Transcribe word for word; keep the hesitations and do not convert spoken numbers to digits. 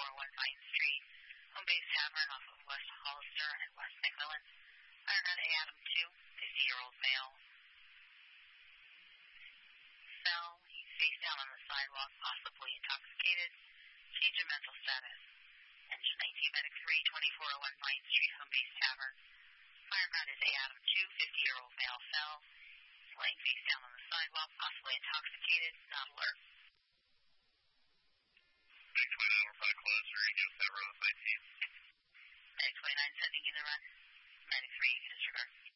twenty-four oh one Vine Street, Home Base Tavern off of West Hollister and West McMillan. Fire not A. Adam two, fifty-year-old male. Fell, he's face down on the sidewalk, possibly intoxicated. Change of mental status. Engine nineteen Medic three, twenty-four oh one Vine Street, Home Base Tavern. Fire not is A. Adam two, fifty-year-old male fell. He's laying face down on the sidewalk, possibly intoxicated, not alert. Medic twenty-nine, we're five close, radio set, run on site team. Medic twenty-nine sending you the run. Medic three, you can disregard.